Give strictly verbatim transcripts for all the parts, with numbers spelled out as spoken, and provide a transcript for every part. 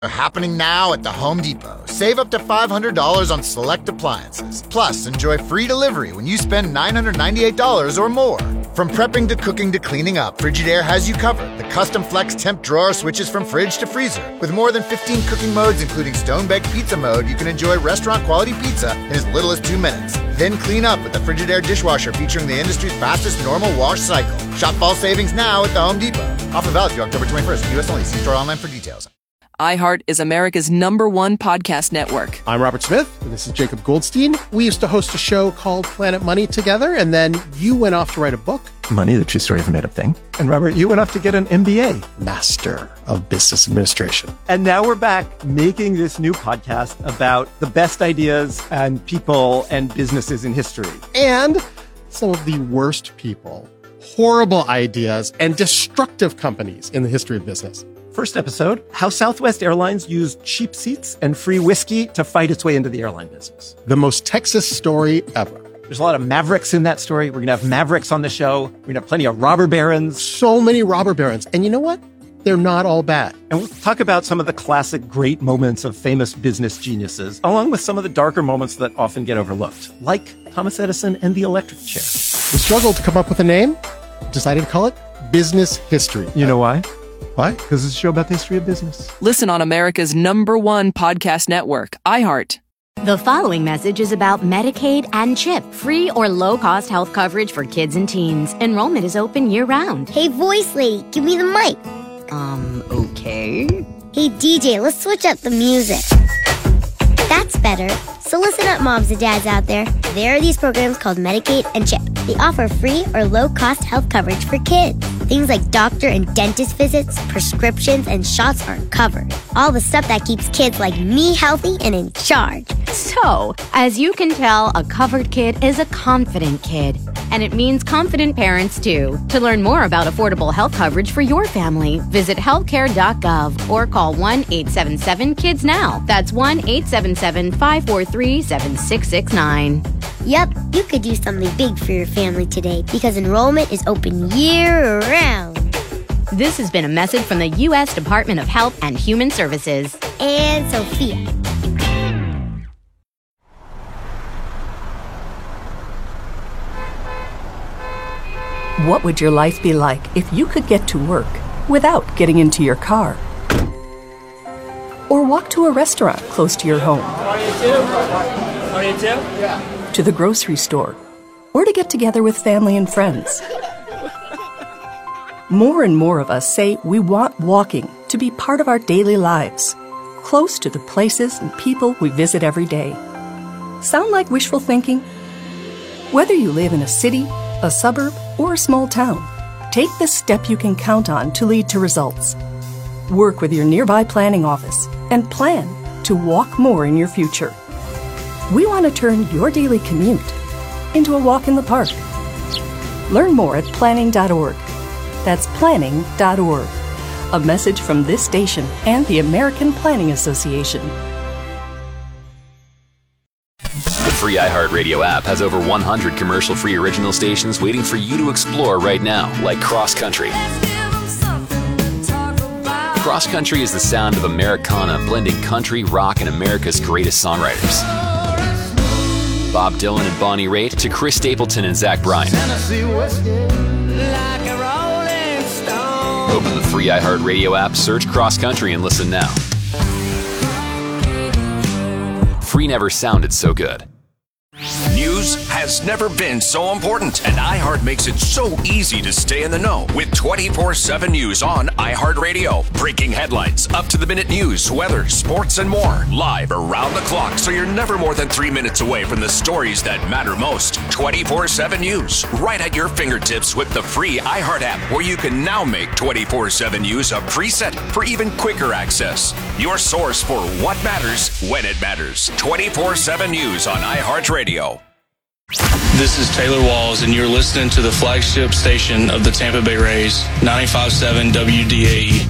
are happening now at the Home Depot. Save up to five hundred dollars on select appliances. Plus, enjoy free delivery when you spend nine hundred ninety-eight dollars or more. From prepping to cooking to cleaning up, Frigidaire has you covered. The custom flex temp drawer switches from fridge to freezer. With more than fifteen cooking modes, including stone-baked pizza mode, you can enjoy restaurant-quality pizza in as little as two minutes. Then clean up with the Frigidaire dishwasher featuring the industry's fastest normal wash cycle. Shop fall savings now at the Home Depot. Offer valid through October twenty-first. U S only. See store online for details. iHeart is America's number one podcast network. I'm Robert Smith, and this is Jacob Goldstein. We used to host a show called Planet Money together, and then you went off to write a book. Money, the true story of a made-up thing. And Robert, you went off to get an M B A. Master of Business Administration. And now we're back making this new podcast about the best ideas and people and businesses in history. And some of the worst people, horrible ideas, and destructive companies in the history of business. First episode, how Southwest Airlines used cheap seats and free whiskey to fight its way into the airline business. The most Texas story ever. There's a lot of mavericks in that story. We're going to have mavericks on the show. We're going to have plenty of robber barons. So many robber barons. And you know what? They're not all bad. And we'll talk about some of the classic great moments of famous business geniuses, along with some of the darker moments that often get overlooked, like Thomas Edison and the electric chair. We struggled to come up with a name. Decided to call it Business History. You know why? Why? Because it's a show about the history of business. Listen on America's number one podcast network, iHeart. The following message is about Medicaid and CHIP, free or low-cost health coverage for kids and teens. Enrollment is open year-round. Hey, voice lady, give me the mic. Um, okay. Hey, D J, let's switch up the music. That's better. So listen up, moms and dads out there. There are these programs called Medicaid and CHIP. They offer free or low-cost health coverage for kids. Things like doctor and dentist visits, prescriptions, and shots are covered. All the stuff that keeps kids like me healthy and in charge. So, as you can tell, a covered kid is a confident kid. And it means confident parents, too. To learn more about affordable health coverage for your family, visit healthcare dot gov or call one eight seven seven kids now. That's one eight seven seven, five four three, seven six six nine. Yep, you could do something big for your family today because enrollment is open year-round. This has been a message from the U S Department of Health and Human Services. And Sophia. What would your life be like if you could get to work without getting into your car? Or walk to a restaurant close to your home? To the grocery store? Or to get together with family and friends? More and more of us say we want walking to be part of our daily lives, close to the places and people we visit every day. Sound like wishful thinking? Whether you live in a city, a suburb, or a small town, take the step you can count on to lead to results. Work with your nearby planning office and plan to walk more in your future. We want to turn your daily commute into a walk in the park. Learn more at planning dot org. That's planning dot org. A message from this station and the American Planning Association. The free iHeartRadio app has over one hundred commercial-free original stations waiting for you to explore right now, like Cross Country. Cross Country is the sound of Americana blending country, rock, and America's greatest songwriters. Bob Dylan and Bonnie Raitt to Chris Stapleton and Zach Bryan. Open the free iHeartRadio app, search Cross Country, and listen now. Free never sounded so good. News has never been so important, and iHeart makes it so easy to stay in the know with twenty-four seven News on iHeartRadio. Breaking headlines, up-to-the-minute news, weather, sports, and more. Live around the clock, so you're never more than three minutes away from the stories that matter most. twenty-four seven News, right at your fingertips with the free iHeart app, where you can now make twenty-four seven News a preset for even quicker access. Your source for what matters when it matters. twenty-four seven News on iHeartRadio. This is Taylor Walls, and you're listening to the flagship station of the Tampa Bay Rays, ninety-five point seven W D A E.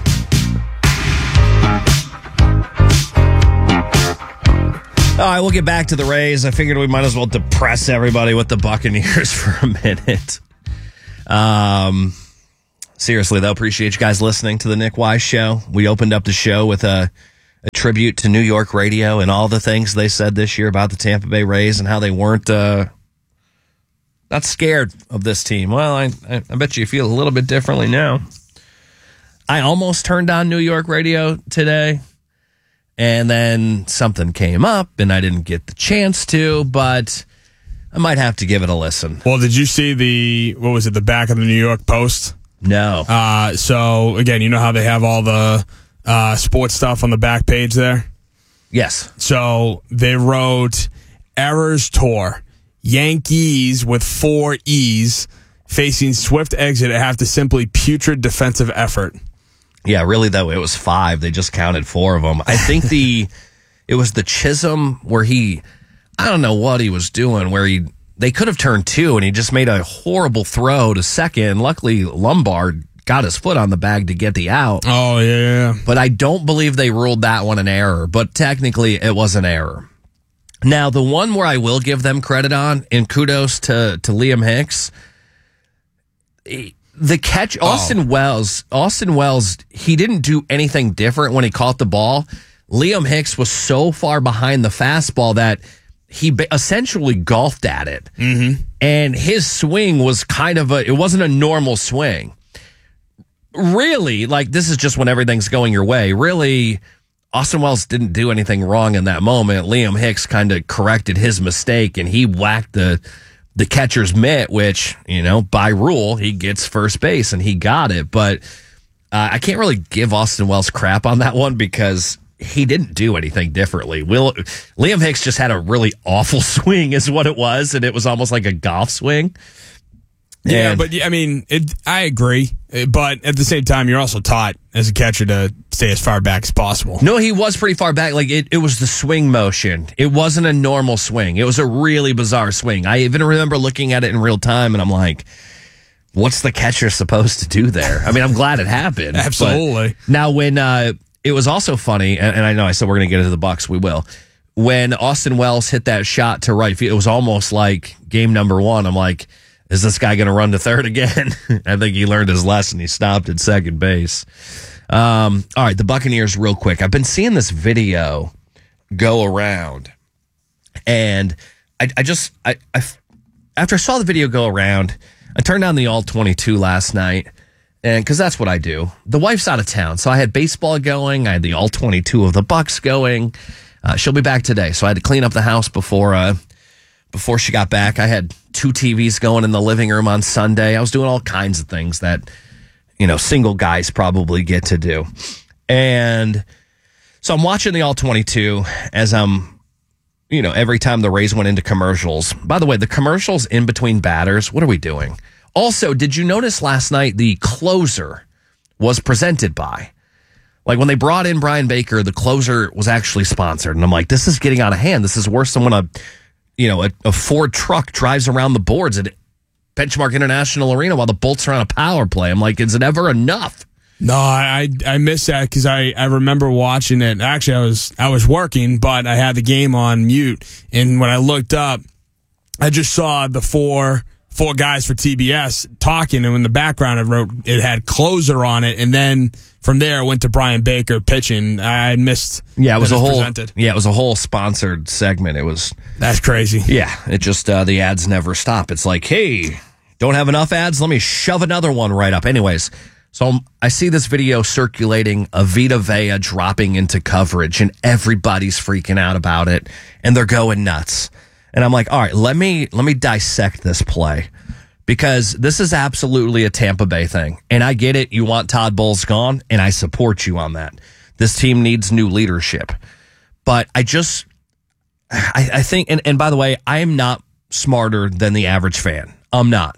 All right, we'll get back to the Rays. I figured we might as well depress everybody with the Buccaneers for a minute. Um, seriously, though, appreciate you guys listening to the Nick Wise Show. We opened up the show with a a tribute to New York radio and all the things they said this year about the Tampa Bay Rays and how they weren't uh, not scared of this team. Well, I, I, I bet you feel a little bit differently now. I almost turned on New York radio today, and then something came up, and I didn't get the chance to, but I might have to give it a listen. Well, did you see the, what was it, the back of the New York Post? No. Uh, so, again, you know how they have all the uh, sports stuff on the back page there? Yes. So they wrote, Errors Tour, Yankees with four E's, facing swift exit after simply putrid defensive effort. Yeah, really, though, it was five. They just counted four of them. I think the it was the Chisholm where he, I don't know what he was doing, where he they could have turned two, and he just made a horrible throw to second. Luckily, Lombard got his foot on the bag to get the out. Oh, yeah. But I don't believe they ruled that one an error, but technically it was an error. Now, the one where I will give them credit on, and kudos to, to Liam Hicks, the catch, Austin oh. Wells, Austin Wells, he didn't do anything different when he caught the ball. Liam Hicks was so far behind the fastball that he essentially golfed at it. Mm-hmm. And his swing was kind of a, it wasn't a normal swing. Really, like, this is just when everything's going your way. Really, Austin Wells didn't do anything wrong in that moment. Liam Hicks kind of corrected his mistake, and he whacked the the catcher's mitt, which, you know, by rule, he gets first base, and he got it. But uh, I can't really give Austin Wells crap on that one because he didn't do anything differently. Will Liam Hicks just had a really awful swing is what it was, and it was almost like a golf swing. Yeah, and, but I mean, it, I agree. But at the same time, you're also taught as a catcher to stay as far back as possible. No, he was pretty far back. Like it, it was the swing motion. It wasn't a normal swing. It was a really bizarre swing. I even remember looking at it in real time, and I'm like, what's the catcher supposed to do there? I mean, I'm glad it happened. Absolutely. Now, when uh, it was also funny, and, and I know I said we're going to get into the Bucks, we will. When Austin Wells hit that shot to right field, it was almost like game number one. I'm like, is this guy going to run to third again? I think he learned his lesson. He stopped at second base. Um, all right, the Buccaneers real quick. I've been seeing this video go around, and I, I just, I, I, after I saw the video go around, I turned on the all twenty-two last night, and because that's what I do. The wife's out of town, so I had baseball going. I had the all twenty-two of the Bucks going. Uh, she'll be back today, so I had to clean up the house before uh, before she got back. I had two T Vs going in the living room on Sunday. I was doing all kinds of things that, you know, single guys probably get to do. And so I'm watching the all twenty-two as I'm, you know, every time the Rays went into commercials. By the way, the commercials in between batters, what are we doing? Also, did you notice last night the closer was presented by? Like when they brought in Brian Baker, the closer was actually sponsored. And I'm like, this is getting out of hand. This is worse than when a, you know, a, a Ford truck drives around the boards at Benchmark International Arena while the Bolts are on a power play. I'm like, is it ever enough? No, I I missed that because I, I remember watching it. Actually, I was I was working, but I had the game on mute. And when I looked up, I just saw the four four guys for T B S talking, and in the background it wrote it had closer on it, and then from there it went to Brian Baker pitching. I missed. Yeah, it was a whole. Presented. Yeah, it was a whole sponsored segment. It was. That's crazy. Yeah, it just uh, the ads never stop. It's like, hey, don't have enough ads? Let me shove another one right up. Anyways, so I see this video circulating of Vita Vea dropping into coverage, and everybody's freaking out about it, and they're going nuts. And I'm like, all right, let me let me dissect this play, because this is absolutely a Tampa Bay thing. And I get it. You want Todd Bowles gone, and I support you on that. This team needs new leadership. But I just, I, I think, and, and by the way, I am not smarter than the average fan. I'm not.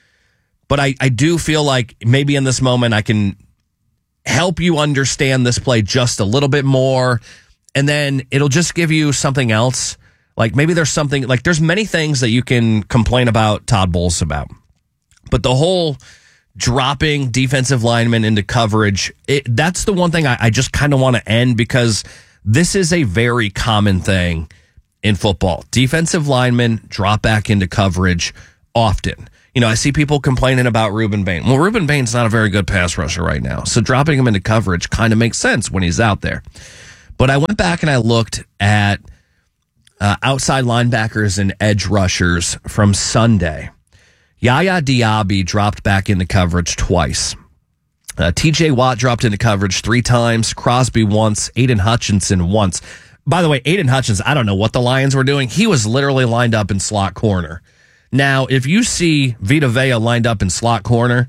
But I, I do feel like maybe in this moment I can help you understand this play just a little bit more, and then it'll just give you something else. Like maybe there's something, like there's many things that you can complain about Todd Bowles about. But the whole dropping defensive linemen into coverage, it, that's the one thing I, I just kind of want to end, because this is a very common thing in football. Defensive linemen drop back into coverage often. You know, I see people complaining about Ruben Bain. Well, Ruben Bain's not a very good pass rusher right now, so dropping him into coverage kind of makes sense when he's out there. But I went back and I looked at uh, outside linebackers and edge rushers from Sunday. Yaya Diaby dropped back into coverage twice. Uh, T J Watt dropped into coverage three times. Crosby once. Aiden Hutchinson once. By the way, Aiden Hutchinson, I don't know what the Lions were doing. He was literally lined up in slot corner. Now, if you see Vita Vea lined up in slot corner,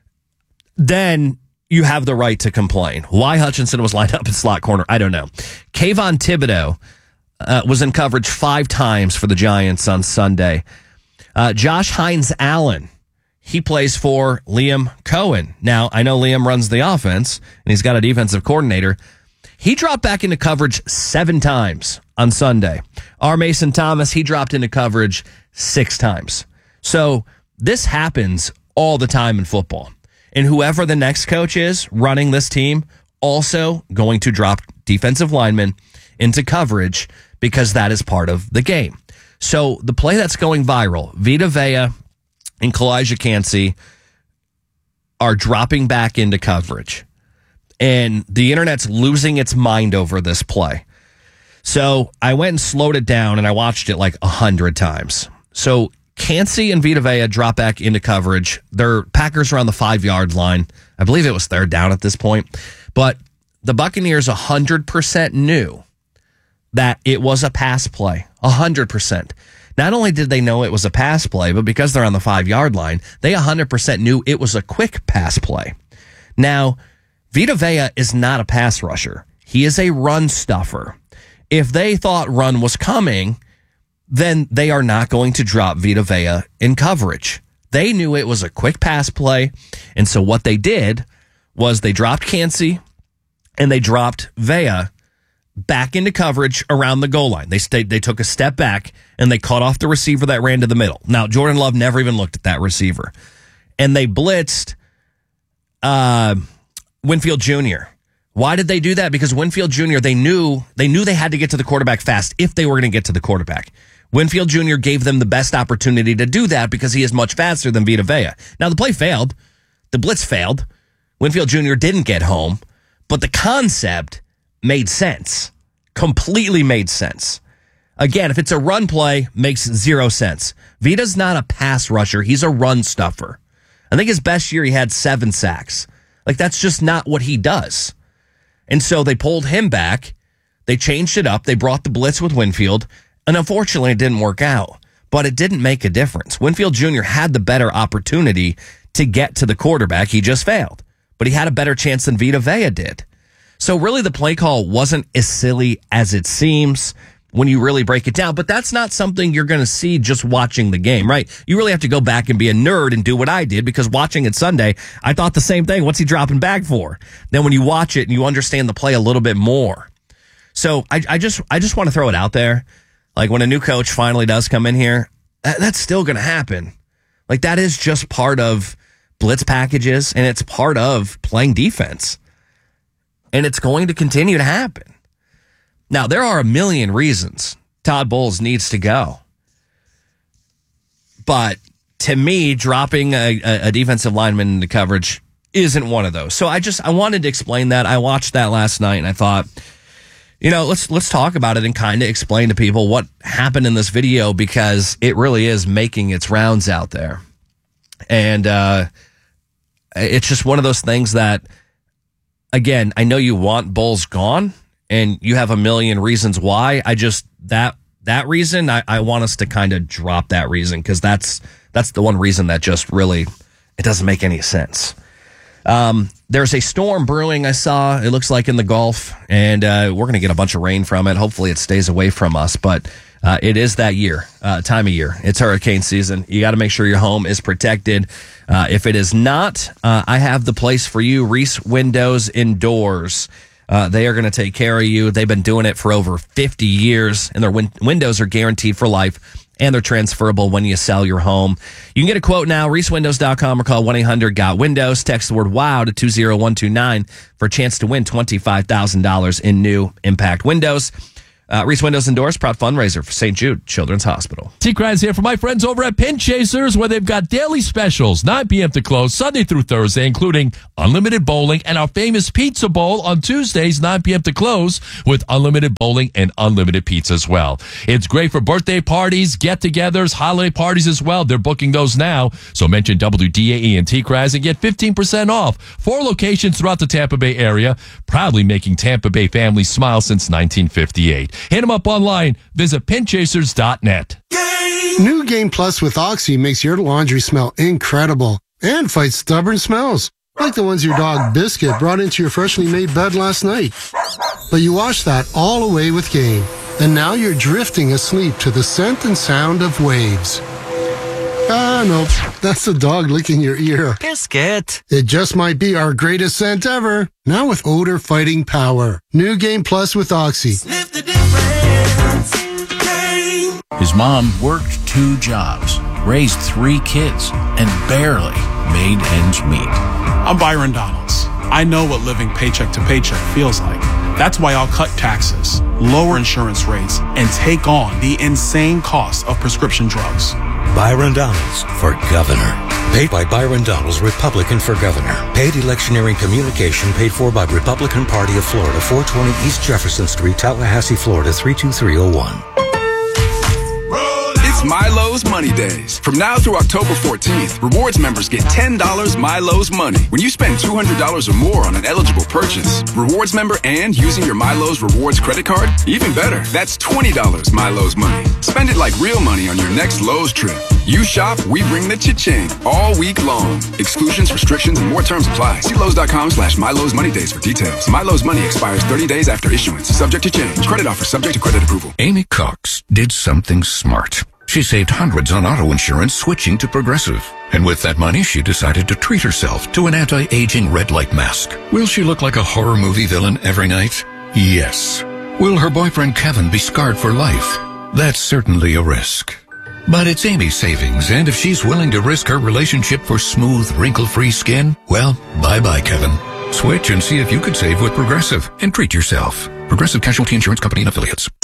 then you have the right to complain. Why Hutchinson was lined up in slot corner, I don't know. Kayvon Thibodeau uh, was in coverage five times for the Giants on Sunday. Uh, Josh Hines-Allen, he plays for Liam Cohen. Now, I know Liam runs the offense, and he's got a defensive coordinator. He dropped back into coverage seven times on Sunday. R. Mason Thomas, he dropped into coverage six times. So this happens all the time in football. And whoever the next coach is running this team, also going to drop defensive linemen into coverage because that is part of the game. So the play that's going viral, Vita Vea and Kalijah Kancey are dropping back into coverage. And the internet's losing its mind over this play. So I went and slowed it down and I watched it like a hundred times. So Kancey and Vita Vea drop back into coverage. Their Packers are on the five-yard line. I believe it was third down at this point. But the Buccaneers one hundred percent knew that it was a pass play. one hundred percent. Not only did they know it was a pass play, but because they're on the five-yard line, they one hundred percent knew it was a quick pass play. Now, Vita Vea is not a pass rusher. He is a run stuffer. If they thought run was coming, then they are not going to drop Vita Vea in coverage. They knew it was a quick pass play, and so what they did was they dropped Kancey and they dropped Vea back into coverage around the goal line. They stayed, they took a step back and they cut off the receiver that ran to the middle. Now, Jordan Love never even looked at that receiver. And they blitzed uh, Winfield Junior Why did they do that? Because Winfield Junior, they knew they knew they had to get to the quarterback fast if they were going to get to the quarterback. Winfield Junior gave them the best opportunity to do that because he is much faster than Vita Vea. Now, the play failed. The blitz failed. Winfield Junior didn't get home, but the concept made sense. Completely made sense. Again, if it's a run play, makes zero sense. Vita's not a pass rusher. He's a run stuffer. I think his best year, he had seven sacks. Like, that's just not what he does. And so they pulled him back. They changed it up. They brought the blitz with Winfield. And unfortunately, it didn't work out. But it didn't make a difference. Winfield Junior had the better opportunity to get to the quarterback. He just failed. But he had a better chance than Vita Vea did. So really, the play call wasn't as silly as it seems when you really break it down. But that's not something you're going to see just watching the game, right? You really have to go back and be a nerd and do what I did, because watching it Sunday, I thought the same thing. What's he dropping back for? Then when you watch it and you understand the play a little bit more. So I, I just I just want to throw it out there. Like, when a new coach finally does come in here, that, that's still going to happen. Like, that is just part of blitz packages, and it's part of playing defense. And it's going to continue to happen. Now, there are a million reasons Todd Bowles needs to go. But to me, dropping a, a defensive lineman into coverage isn't one of those. So I just, I wanted to explain that. I watched that last night and I thought, you know, let's, let's talk about it and kind of explain to people what happened in this video, because it really is making its rounds out there. And, uh, it's just one of those things that, again, I know you want Bowles gone and you have a million reasons why. I just, that, that reason, I, I want us to kind of drop that reason, because that's, that's the one reason that just really, it doesn't make any sense. Um, there's a storm brewing, I saw, it looks like, in the Gulf, and uh, we're going to get a bunch of rain from it. Hopefully it stays away from us, but uh, it is that year, uh, time of year. It's hurricane season. You got to make sure your home is protected. Uh, if it is not, uh, I have the place for you, Reese Windows Indoors. Uh, they are going to take care of you. They've been doing it for over fifty years, and their win- windows are guaranteed for life, and they're transferable when you sell your home. You can get a quote now, reese windows dot com, or call one eight hundred got windows. Text the word WOW to two zero one two nine for a chance to win twenty-five thousand dollars in new Impact windows. Uh, Reese Windows and Doors, proud fundraiser for Saint Jude Children's Hospital. T-Kraz here for my friends over at Pin Chasers, where they've got daily specials, nine p.m. to close, Sunday through Thursday, including unlimited bowling and our famous pizza bowl on Tuesdays, nine p.m. to close, with unlimited bowling and unlimited pizza as well. It's great for birthday parties, get-togethers, holiday parties as well. They're booking those now, so mention W D A E and T-Kraz and get fifteen percent off. Four locations throughout the Tampa Bay area, proudly making Tampa Bay families smile since nineteen fifty-eight. Hit them up online. Visit pin chasers dot net. New Game Plus with Oxy makes your laundry smell incredible and fights stubborn smells, like the ones your dog Biscuit brought into your freshly made bed last night. But you wash that all away with Game, and now you're drifting asleep to the scent and sound of waves. Ah, no, that's the dog licking your ear. Biscuit. It just might be our greatest scent ever. Now with odor fighting power. New Game Plus with Oxy. Sniff the difference. Game. His mom worked two jobs, raised three kids, and barely made ends meet. I'm Byron Donalds. I know what living paycheck to paycheck feels like. That's why I'll cut taxes, lower insurance rates, and take on the insane cost of prescription drugs. Byron Donalds for governor. Paid by Byron Donalds, Republican for governor. Paid electioneering communication paid for by Republican Party of Florida, four twenty East Jefferson Street, Tallahassee, Florida, three two three oh one. It's Milo's Money Days. From now through October fourteenth, rewards members get ten dollars Milo's Money when you spend two hundred dollars or more on an eligible purchase. Rewards member and using your Milo's Rewards credit card? Even better, that's twenty dollars Milo's Money. Spend it like real money on your next Lowe's trip. You shop, we bring the cha-ching all week long. Exclusions, restrictions, and more terms apply. See Lowe's.com slash Milo's Money Days for details. Milo's Money expires thirty days after issuance. Subject to change. Credit offer subject to credit approval. Amy Cox did something smart. She saved hundreds on auto insurance switching to Progressive. And with that money, she decided to treat herself to an anti-aging red light mask. Will she look like a horror movie villain every night? Yes. Will her boyfriend Kevin be scarred for life? That's certainly a risk. But it's Amy's savings, and if she's willing to risk her relationship for smooth, wrinkle-free skin, well, bye-bye, Kevin. Switch and see if you could save with Progressive and treat yourself. Progressive Casualty Insurance Company and Affiliates.